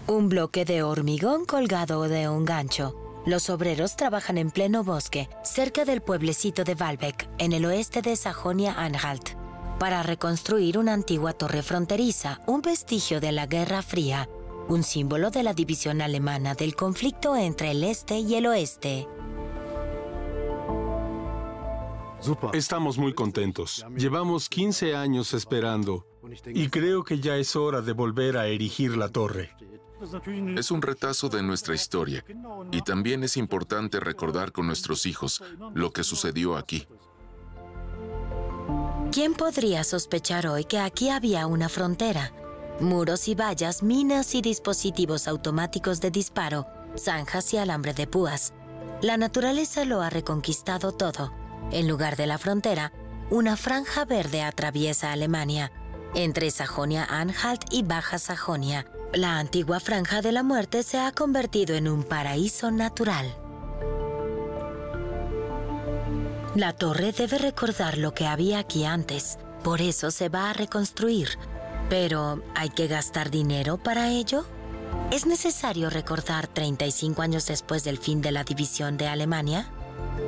Un bloque de hormigón colgado de un gancho. Los obreros trabajan en pleno bosque, cerca del pueblecito de Walbeck, en el oeste de Sajonia-Anhalt, para reconstruir una antigua torre fronteriza, un vestigio de la Guerra Fría, un símbolo de la división alemana del conflicto entre el este y el oeste. Estamos muy contentos. Llevamos 15 años esperando y creo que ya es hora de volver a erigir la torre. Es un retazo de nuestra historia y también es importante recordar con nuestros hijos lo que sucedió aquí. ¿Quién podría sospechar hoy que aquí había una frontera? Muros y vallas, minas y dispositivos automáticos de disparo, zanjas y alambre de púas. La naturaleza lo ha reconquistado todo. En lugar de la frontera, una franja verde atraviesa Alemania, entre Sajonia-Anhalt y Baja Sajonia. La antigua franja de la muerte se ha convertido en un paraíso natural. La torre debe recordar lo que había aquí antes, por eso se va a reconstruir. Pero, ¿hay que gastar dinero para ello? ¿Es necesario recordar 35 años después del fin de la división de Alemania?